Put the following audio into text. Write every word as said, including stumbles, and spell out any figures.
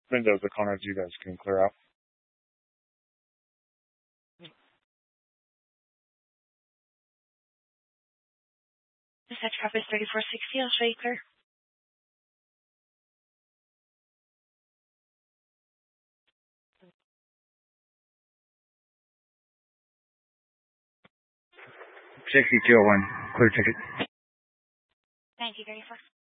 Mendoza corners you guys can clear out. Dispatch Office thirty-four sixty, I'll show you clear. sixty-two oh one, clear ticket. nineteen thirty-four.